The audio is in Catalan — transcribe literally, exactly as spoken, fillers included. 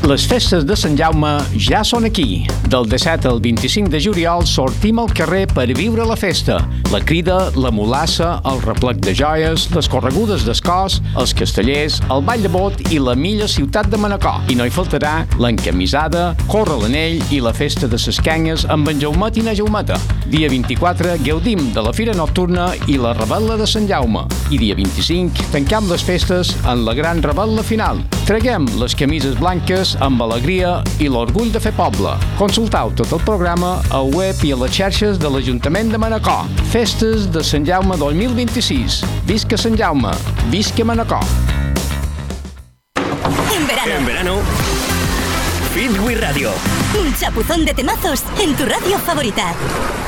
Les festes de Sant Jaume ja són aquí. Del disset al vint-i-cinc de juliol sortim al carrer per viure la festa. La crida, la mulassa, el replec de joies, les corregudes d'escòs, els castellers, el ball de bot i la milla ciutat de Manacor. I no hi faltarà l'encamisada, córrer l'anell i la festa de ses canyes amb en Jaumet i na Jaumeta. Dia vint-i-quatre gaudim de la fira nocturna i la revetla de Sant Jaume. I dia vint-i-cinc tancam les festes en la gran revetla final. Traguem les camises blanques amb alegria i l'orgull de fer poble. Consultau tot el programa al web i a les xarxes de l'Ajuntament de Manacor. Festes de Sant Jaume dos mil vint-i-sis. Visca Sant Jaume, visca Manacor. En verano. En verano. Feel We Radio. Un chapuzón de temazos en tu radio favorita.